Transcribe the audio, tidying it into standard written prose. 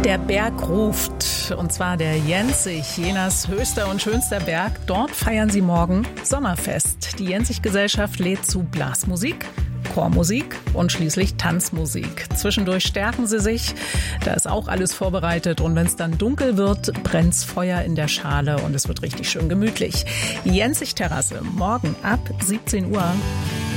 Der Berg ruft, und zwar der Jensich, Jenas höchster und schönster Berg. Dort feiern sie morgen Sommerfest. Die Jensich-Gesellschaft lädt zu Blasmusik, Chormusik und schließlich Tanzmusik. Zwischendurch stärken sie sich, da ist auch alles vorbereitet. Und wenn es dann dunkel wird, brennt's Feuer in der Schale und es wird richtig schön gemütlich. Jensich-Terrasse, morgen ab 17 Uhr.